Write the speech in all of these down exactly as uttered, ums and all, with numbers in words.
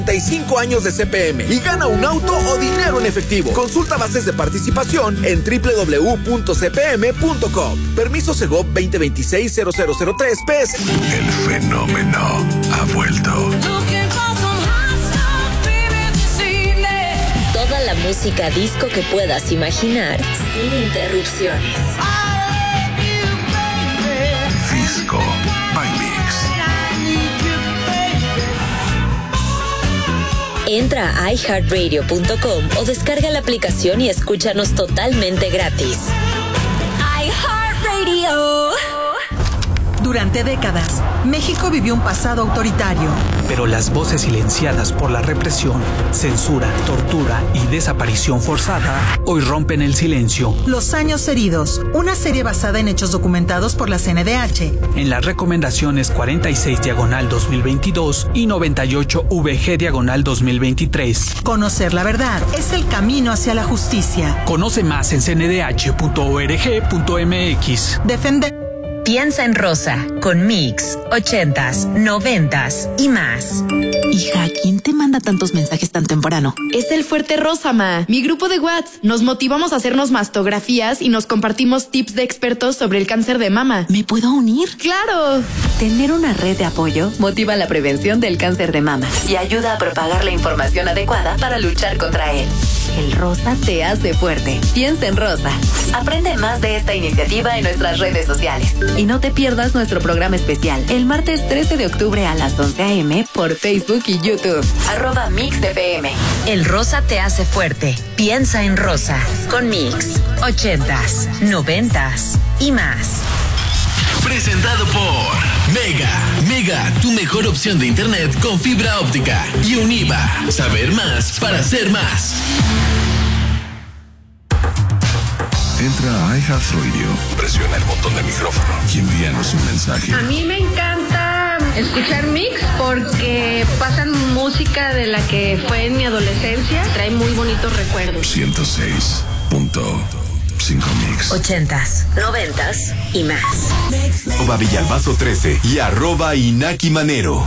treinta y cinco años de C P M y gana un auto o dinero en efectivo. Consulta bases de participación en doble u doble u doble u punto c p m punto com. Permiso Segov veinte veintiséis cero cero cero tres P S. El fenómeno ha vuelto. Toda la música disco que puedas imaginar sin interrupciones. Disco by Mix. Entra a i heart radio punto com o descarga la aplicación y escúchanos totalmente gratis. iHeartRadio. Durante décadas, México vivió un pasado autoritario. Pero las voces silenciadas por la represión, censura, tortura y desaparición forzada hoy rompen el silencio. Los años heridos, una serie basada en hechos documentados por la C N D H. En las recomendaciones cuarenta y seis diagonal dos mil veintidós y noventa y ocho V G diagonal dos mil veintitrés. Conocer la verdad es el camino hacia la justicia. Conoce más en c n d h punto org punto m x. Defender. Piensa en Rosa, con mix, ochentas, noventas y más. Hija, ¿quién te manda tantos mensajes tan temprano? Es el Fuerte Rosa, ma. Mi grupo de WhatsApp. Nos motivamos a hacernos mastografías y nos compartimos tips de expertos sobre el cáncer de mama. ¿Me puedo unir? ¡Claro! Tener una red de apoyo motiva la prevención del cáncer de mama y ayuda a propagar la información adecuada para luchar contra él. El rosa te hace fuerte. Piensa en Rosa. Aprende más de esta iniciativa en nuestras redes sociales. Y no te pierdas nuestro programa especial el martes trece de octubre a las once a eme por Facebook y YouTube. Arroba Mix F M. El rosa te hace fuerte. Piensa en Rosa. Con mix, ochentas, noventas y más. Presentado por Mega. Mega, tu mejor opción de internet con fibra óptica. Y Univa. Saber más para ser más. Entra a iHeartRadio, presiona el botón de micrófono y envíanos un mensaje. A mí me encanta escuchar Mix porque pasan música de la que fue en mi adolescencia. Trae muy bonitos recuerdos. ciento seis punto cinco Mix. Ochentas, noventas y más. Arroba Villalbazo trece y arroba Inaki Manero.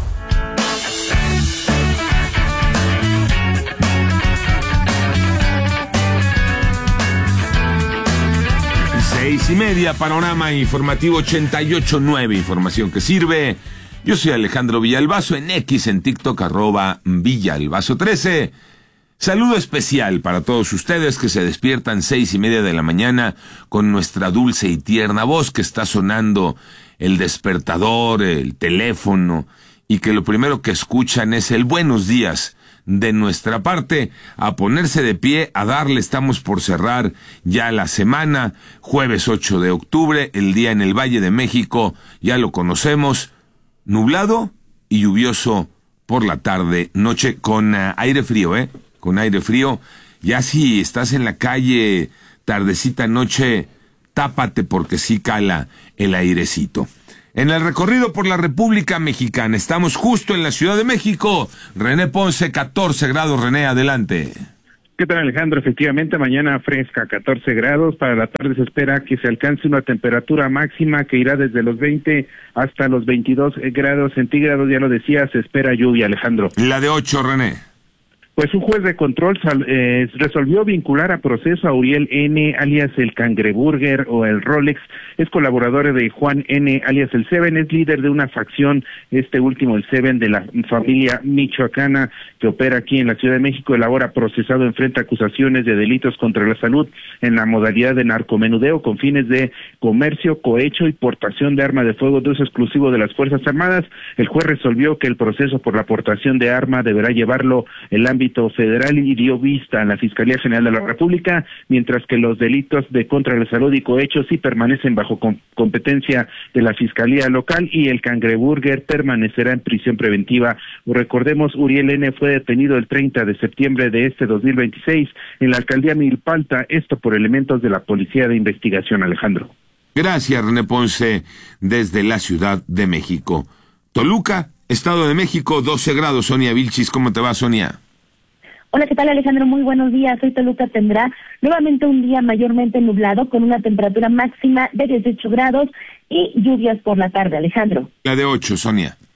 Seis y media, panorama informativo ochenta y ocho nueve, información que sirve. Yo soy Alejandro Villalbazo, en X, en TikTok, arroba Villalbazo trece. Saludo especial para todos ustedes que se despiertan seis y media de la mañana con nuestra dulce y tierna voz, que está sonando el despertador, el teléfono, y que lo primero que escuchan es el buenos días de nuestra parte. A ponerse de pie, a darle. Estamos por cerrar ya la semana, jueves ocho de octubre, el día en el Valle de México, ya lo conocemos, nublado y lluvioso por la tarde, noche, con uh, aire frío, ¿eh? Con aire frío. Ya si estás en la calle, tardecita, noche, tápate porque sí cala el airecito. En el recorrido por la República Mexicana, estamos justo en la Ciudad de México. René Ponce, catorce grados. René, adelante. ¿Qué tal, Alejandro? Efectivamente, mañana fresca, catorce grados. Para la tarde se espera que se alcance una temperatura máxima que irá desde los veinte hasta los veintidós grados centígrados. Ya lo decía, se espera lluvia, Alejandro. La de ocho, René. Pues un juez de control sal, eh, resolvió vincular a proceso a Uriel N., alias el Cangreburger o el Rolex. Es colaborador de Juan N., alias el Seven. Es líder de una facción, este último, el Seven, de la familia michoacana que opera aquí en la Ciudad de México. El ahora procesado enfrenta acusaciones de delitos contra la salud en la modalidad de narcomenudeo con fines de comercio, cohecho y portación de arma de fuego de uso exclusivo de las Fuerzas Armadas. El juez resolvió que el proceso por la portación de arma deberá llevarlo el ámbito federal y dio vista a la Fiscalía General de la República, mientras que los delitos de contra la salud y cohecho sí permanecen bajo com- competencia de la Fiscalía Local, y el Cangreburger permanecerá en prisión preventiva. Recordemos, Uriel N. fue detenido el treinta de septiembre de este dos mil veintiséis en la alcaldía Milpalta, esto por elementos de la Policía de Investigación, Alejandro. Gracias, René Ponce, desde la Ciudad de México. Toluca, Estado de México, doce grados. Sonia Vilchis, ¿cómo te va, Sonia? Hola, ¿qué tal, Alejandro? Muy buenos días. Hoy Toluca tendrá nuevamente un día mayormente nublado con una temperatura máxima de dieciocho grados y lluvias por la tarde, Alejandro. La de ocho, Sonia.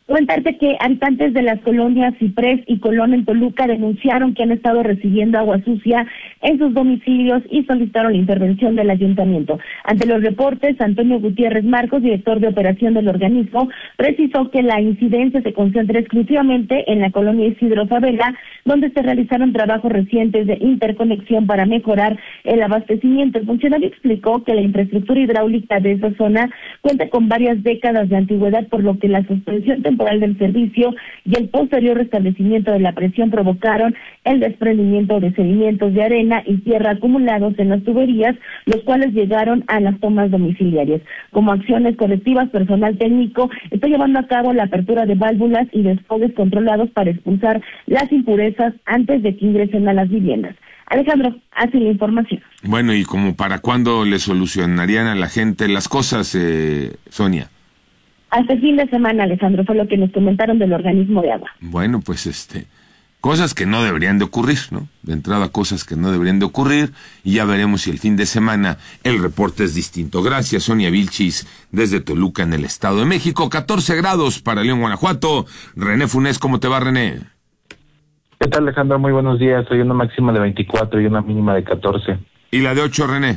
Comentarte que habitantes de las colonias Ciprés y Colón en Toluca denunciaron que han estado recibiendo agua sucia en sus domicilios y solicitaron la intervención del ayuntamiento. Ante los reportes, Antonio Gutiérrez Marcos, director de operación del organismo, precisó que la incidencia se concentra exclusivamente en la colonia Isidro Favela, donde se realizaron trabajos recientes de interconexión para mejorar el abastecimiento. El funcionario explicó que la infraestructura hidráulica de esa zona cuenta con varias décadas de antigüedad, por lo que la suspensión temporal del servicio y el posterior restablecimiento de la presión provocaron el desprendimiento de sedimentos de arena y tierra acumulados en las tuberías, los cuales llegaron a las tomas domiciliarias. Como acciones correctivas, personal técnico está llevando a cabo la apertura de válvulas y desfogues controlados para expulsar las impurezas antes de que ingresen a las viviendas. Alejandro, hace la información. Bueno, ¿y como para cuándo le solucionarían a la gente las cosas, eh, Sonia? Hasta el fin de semana, Alejandro, fue lo que nos comentaron del organismo de agua. Bueno, pues este, cosas que no deberían de ocurrir, ¿no? De entrada, cosas que no deberían de ocurrir, y ya veremos si el fin de semana el reporte es distinto. Gracias, Sonia Vilchis, desde Toluca, en el Estado de México. catorce grados para León, Guanajuato. René Funes, ¿cómo te va, René? ¿Qué tal, Alejandro? Muy buenos días. Hay una máxima de veinticuatro y una mínima de catorce. ¿Y la de ocho, René?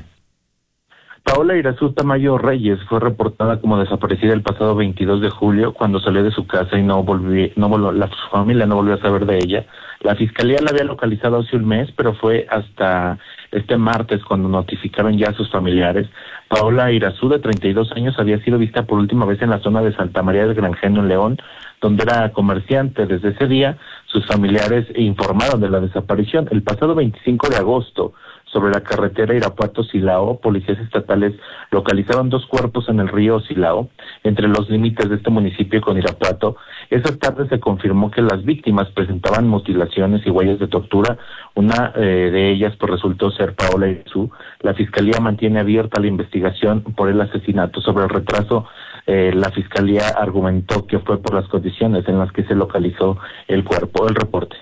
Paola Irazú Tamayo Reyes fue reportada como desaparecida el pasado veintidós de julio cuando salió de su casa y no volvió, no volvió, la su familia no volvió a saber de ella. La fiscalía la había localizado hace un mes, pero fue hasta este martes cuando notificaron ya a sus familiares. Paola Irazú, de treinta y dos años, había sido vista por última vez en la zona de Santa María del Granjeno, en León, donde era comerciante. Desde ese día, sus familiares informaron de la desaparición. El pasado veinticinco de agosto, sobre la carretera Irapuato-Silao, policías estatales localizaron dos cuerpos en el río Silao, entre los límites de este municipio con Irapuato. Esa tarde se confirmó que las víctimas presentaban mutilaciones y huellas de tortura. Una eh, de ellas pues resultó ser Paola Irazú. La fiscalía mantiene abierta la investigación por el asesinato. Sobre el retraso, eh, la fiscalía argumentó que fue por las condiciones en las que se localizó el cuerpo. El reporte.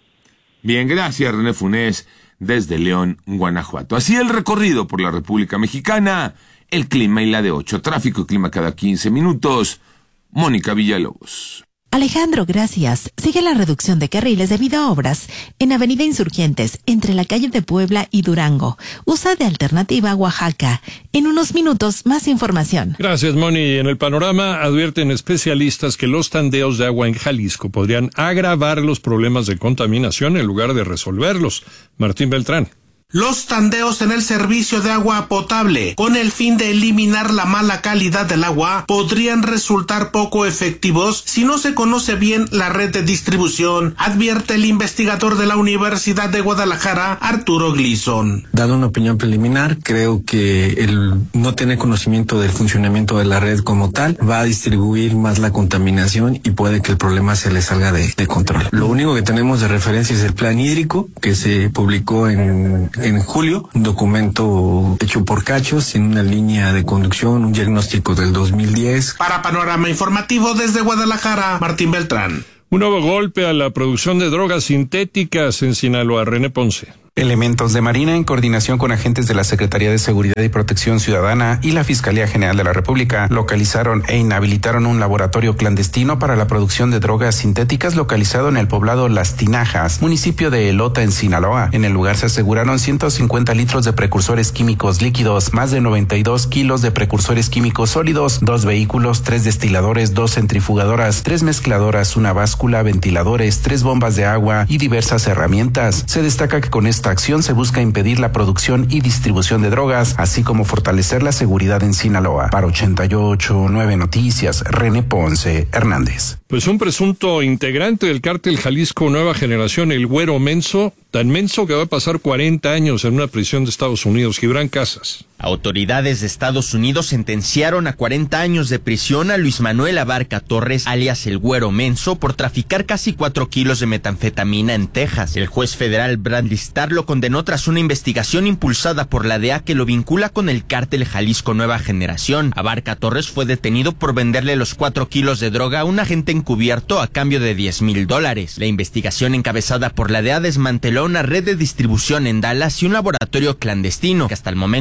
Bien, gracias, René Funes, desde León, Guanajuato. Así el recorrido por la República Mexicana, el clima y la de ocho. Tráfico y clima cada quince minutos. Mónica Villalobos. Alejandro, gracias. Sigue la reducción de carriles debido a obras en Avenida Insurgentes, entre la calle de Puebla y Durango. Usa de alternativa Oaxaca. En unos minutos, más información. Gracias, Moni. En el panorama advierten especialistas que los tandeos de agua en Jalisco podrían agravar los problemas de contaminación en lugar de resolverlos. Martín Beltrán. Los tandeos en el servicio de agua potable, con el fin de eliminar la mala calidad del agua, podrían resultar poco efectivos si no se conoce bien la red de distribución, advierte el investigador de la Universidad de Guadalajara, Arturo Gleason. Dando una opinión preliminar, creo que el no tener conocimiento del funcionamiento de la red como tal va a distribuir más la contaminación y puede que el problema se le salga de, de control. Lo único que tenemos de referencia es el plan hídrico, que se publicó en en julio, un documento hecho por Cachos en una línea de conducción, un diagnóstico del dos mil diez. Para Panorama Informativo desde Guadalajara, Martín Beltrán. Un nuevo golpe a la producción de drogas sintéticas en Sinaloa. René Ponce. Elementos de Marina, en coordinación con agentes de la Secretaría de Seguridad y Protección Ciudadana y la Fiscalía General de la República, localizaron e inhabilitaron un laboratorio clandestino para la producción de drogas sintéticas localizado en el poblado Las Tinajas, municipio de Elota, en Sinaloa. En el lugar se aseguraron ciento cincuenta litros de precursores químicos líquidos, más de noventa y dos kilos de precursores químicos sólidos, dos vehículos, tres destiladores, dos centrifugadoras, tres mezcladoras, una báscula, ventiladores, tres bombas de agua y diversas herramientas. Se destaca que con esta acción se busca impedir la producción y distribución de drogas, así como fortalecer la seguridad en Sinaloa. Para ochenta y ocho punto nueve Noticias, René Ponce Hernández. Pues un presunto integrante del cártel Jalisco Nueva Generación, el Güero Menso, tan menso que va a pasar cuarenta años en una prisión de Estados Unidos. Gibran Casas. Autoridades de Estados Unidos sentenciaron a cuarenta años de prisión a Luis Manuel Abarca Torres, alias el Güero Menso, por traficar casi cuatro kilos de metanfetamina en Texas. El juez federal Bradley Starr lo condenó tras una investigación impulsada por la D E A que lo vincula con el cártel Jalisco Nueva Generación. Abarca Torres fue detenido por venderle los cuatro kilos de droga a un agente encubierto a cambio de diez mil dólares. La investigación encabezada por la D E A desmanteló una red de distribución en Dallas y un laboratorio clandestino que hasta el momento ha dejado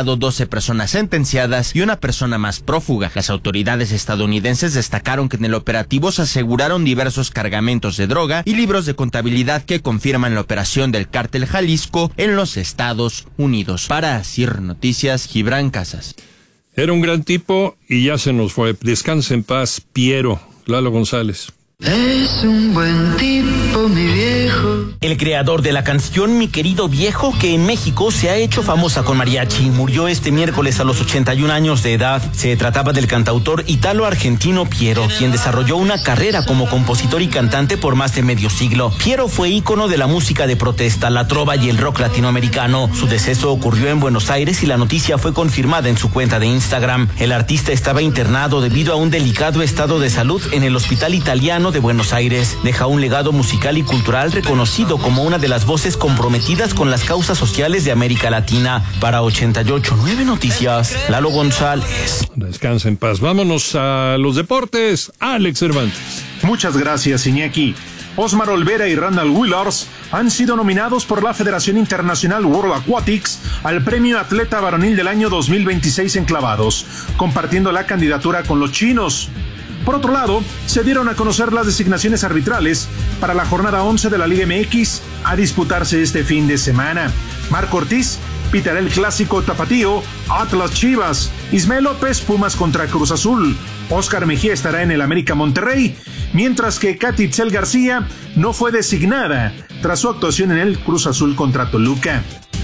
dejado doce personas sentenciadas y una persona más prófuga. Las autoridades estadounidenses destacaron que en el operativo se aseguraron diversos cargamentos de droga y libros de contabilidad que confirman la operación del cártel Jalisco en los Estados Unidos. Para Asir Noticias, Gibran Casas. Era un gran tipo y ya se nos fue. Descansa en paz, Piero. Lalo González. Es un buen tipo, mi viejo. El creador de la canción Mi Querido Viejo, que en México se ha hecho famosa con mariachi, murió este miércoles a los ochenta y un años de edad. Se trataba del cantautor italo-argentino Piero, quien desarrolló una carrera como compositor y cantante por más de medio siglo. Piero fue ícono de la música de protesta, la trova y el rock latinoamericano. Su deceso ocurrió en Buenos Aires y la noticia fue confirmada en su cuenta de Instagram. El artista estaba internado debido a un delicado estado de salud en el hospital italiano de Buenos Aires. Deja un legado musical y cultural reconocido como una de las voces comprometidas con las causas sociales de América Latina. Para ochenta y ocho punto nueve Noticias, Lalo González. Descansa en paz. Vámonos a los deportes. Alex Cervantes. Muchas gracias, Iñaki. Osmar Olvera y Randall Willars han sido nominados por la Federación Internacional World Aquatics al Premio Atleta Varonil del año dos mil veintiséis en clavados, compartiendo la candidatura con los chinos. Por otro lado, se dieron a conocer las designaciones arbitrales para la jornada once de la Liga M X a disputarse este fin de semana. Marco Ortiz pitará el clásico tapatío Atlas Chivas, Ismael López Pumas contra Cruz Azul, Oscar Mejía estará en el América Monterrey, mientras que Katy Itzel García no fue designada tras su actuación en el Cruz Azul contra Toluca.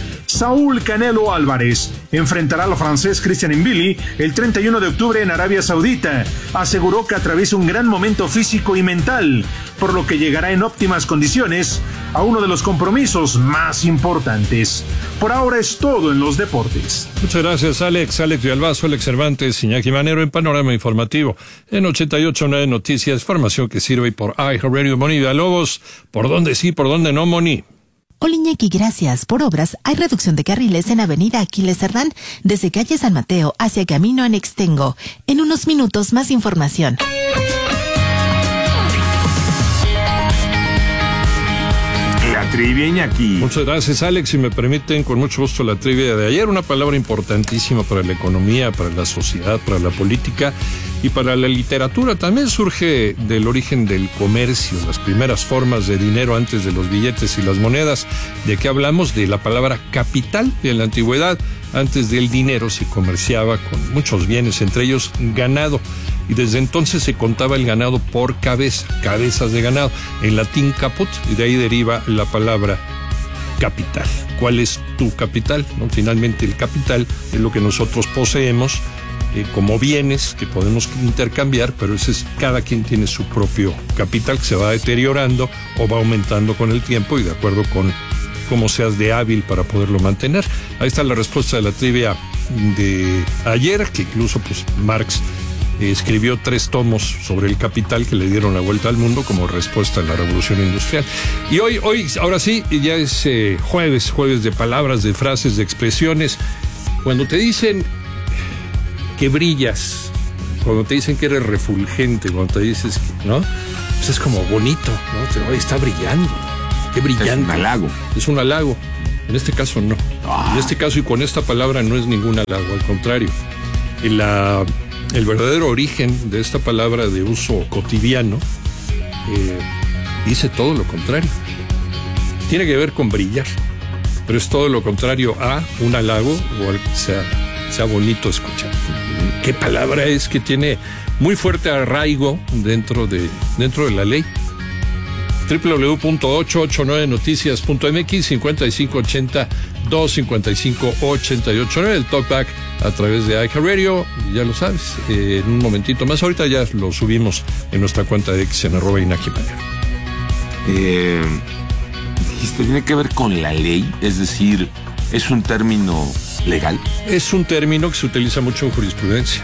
Saúl Canelo Álvarez enfrentará al francés Christian Mbili el treinta y uno de octubre en Arabia Saudita. Aseguró que atraviesa un gran momento físico y mental, por lo que llegará en óptimas condiciones a uno de los compromisos más importantes. Por ahora es todo en los deportes. Muchas gracias, Alex. Alex Villalbazo, Alex Cervantes, Iñaki Manero en Panorama Informativo. En ochenta y ocho punto nueve Noticias, formación que sirve por iHeartRadio. Moni Villalobos, ¿por dónde sí, por dónde no, Moni? Hola Iñaki, gracias. Por obras, hay reducción de carriles en Avenida Aquiles Cerdán, desde calle San Mateo hacia Camino Anextengo. En unos minutos, más información. La trivia, Iñaki. Muchas gracias, Alex. Si me permiten, con mucho gusto la trivia de ayer. Una palabra importantísima para la economía, para la sociedad, para la política y para la literatura. También surge del origen del comercio, las primeras formas de dinero antes de los billetes y las monedas. ¿De qué hablamos? De la palabra capital. En la antigüedad, antes del dinero, se comerciaba con muchos bienes, entre ellos ganado. Y desde entonces se contaba el ganado por cabeza, cabezas de ganado. En latín caput, y de ahí deriva la palabra capital. ¿Cuál es tu capital? ¿No? Finalmente el capital es lo que nosotros poseemos eh, como bienes que podemos intercambiar, pero ese es, cada quien tiene su propio capital que se va deteriorando o va aumentando con el tiempo y de acuerdo con cómo seas de hábil para poderlo mantener. Ahí está la respuesta de la trivia de ayer, que incluso pues Marx escribió tres tomos sobre el capital que le dieron la vuelta al mundo como respuesta a la revolución industrial. Y hoy, hoy, ahora sí, ya es eh, jueves, jueves de palabras, de frases, de expresiones. Cuando te dicen que brillas, cuando te dicen que eres refulgente, cuando te dices que, ¿no? Pues es como bonito, ¿no? Oye, está brillando, qué brillante. Es un halago. Es un halago. En este caso no. Ah. En este caso y con esta palabra no es ningún halago, al contrario. En la... El verdadero origen de esta palabra de uso cotidiano eh, dice todo lo contrario. Tiene que ver con brillar, pero es todo lo contrario a un halago o al que sea, sea bonito escuchar. ¿Qué palabra es que tiene muy fuerte arraigo dentro de, dentro de la ley? doble u doble u doble u punto ochocientos ochenta y nueve noticias punto m x cincuenta y cinco ochenta, doscientos cincuenta y cinco ochenta y ocho nueve, el talkback a través de iHeartRadio, ya lo sabes, eh, en un momentito más, ahorita ya lo subimos en nuestra cuenta de X en arroba Iñaki Manero. Eh, dijiste, tiene que ver con la ley, es decir, ¿es un término legal? Es un término que se utiliza mucho en jurisprudencia.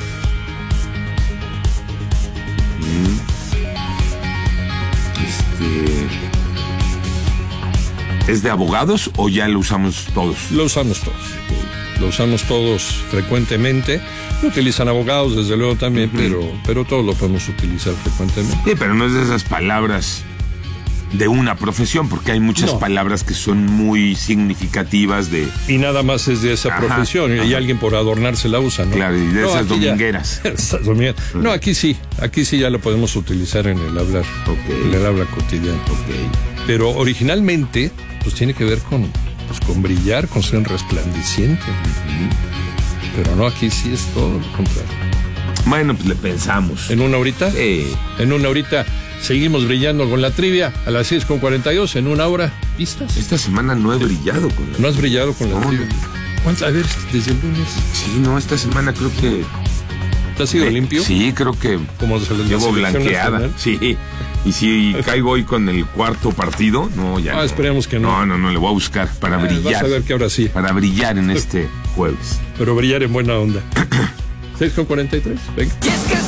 ¿Es de abogados o ya lo usamos todos? Lo usamos todos. Lo usamos todos frecuentemente. Lo utilizan abogados, desde luego también, uh-huh. pero, pero todos lo podemos utilizar frecuentemente. Sí, pero no es de esas palabras de una profesión, porque hay muchas No. palabras que son muy significativas de... Y nada más es de esa Ajá, profesión, y ajá. alguien por adornarse la usa, ¿no? Claro, y de No, esas aquí ya- domingueras. esas domingueras. No, aquí sí, aquí sí ya lo podemos utilizar en el hablar, en el habla cotidiano. Pero originalmente, pues tiene que ver con, pues, con brillar, con ser resplandeciente. Pero no, aquí sí es todo lo contrario. Bueno, pues le pensamos. ¿En una horita? Sí. En una horita seguimos brillando con la trivia a las seis con cuarenta y dos, en una hora. ¿Listas? Esta semana no he brillado con la ¿No has brillado con la No, trivia? ¿Cuántas? A ver, desde el lunes. Sí, no, esta semana creo que... ¿Te has sido Eh, limpio? Sí, creo que Como se les llevo la selección blanqueada. nacional. Sí. Y si caigo hoy con el cuarto partido, no, ya. Ah, no. esperemos que no. No, no, no, le voy a buscar para Ah, brillar. Vas a ver que ahora sí. Para brillar en este jueves. Pero brillar en buena onda. seis con cuarenta y tres, venga. Y es que